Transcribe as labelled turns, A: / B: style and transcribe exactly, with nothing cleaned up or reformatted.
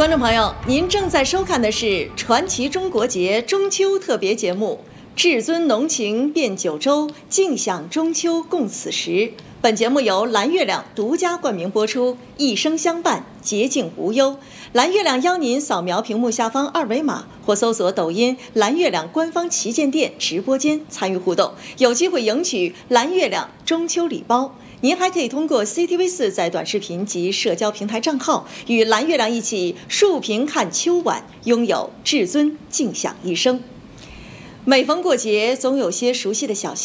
A: 观众朋友，您正在收看的是传奇中国节中秋特别节目《至尊浓情变九州，尽享中秋共此时》。本节目由蓝月亮独家冠名播出，一生相伴，洁净无忧。蓝月亮邀您扫描屏幕下方二维码，或搜索抖音蓝月亮官方旗舰店直播间参与互动，有机会赢取蓝月亮中秋礼包。您还可以通过 C T V 四在短视频及社交平台账号与蓝月亮一起竖屏看秋晚，拥有至尊静享一生。每逢过节，总有些熟悉的小